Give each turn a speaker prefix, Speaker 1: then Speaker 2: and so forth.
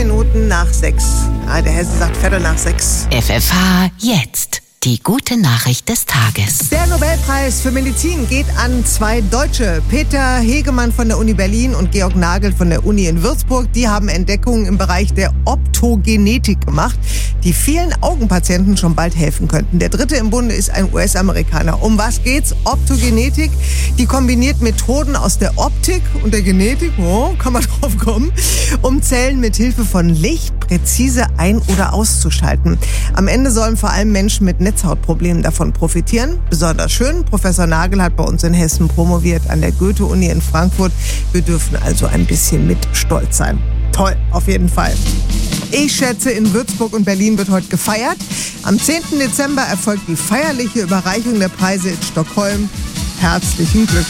Speaker 1: Minuten nach 6. Der Hesse sagt 6:15.
Speaker 2: FFH jetzt. Die gute Nachricht des Tages.
Speaker 1: Der Nobelpreis für Medizin geht an 2 Deutsche. Peter Hegemann von der Uni Berlin und Georg Nagel von der Uni in Würzburg. Die haben Entdeckungen im Bereich der Optogenetik gemacht, die vielen Augenpatienten schon bald helfen könnten. Der dritte im Bunde ist ein US-Amerikaner. Um was geht's? Optogenetik. Die kombiniert Methoden aus der Optik und der Genetik, kann man drauf kommen, um Zellen mit Hilfe von Licht präzise ein- oder auszuschalten. Am Ende sollen vor allem Menschen mit Netzhautproblemen davon profitieren. Besonders schön, Professor Nagel hat bei uns in Hessen promoviert an der Goethe-Uni in Frankfurt. Wir dürfen also ein bisschen mit stolz sein. Toll, auf jeden Fall. Ich schätze, in Würzburg und Berlin wird heute gefeiert. Am 10. Dezember erfolgt die feierliche Überreichung der Preise in Stockholm. Herzlichen Glückwunsch.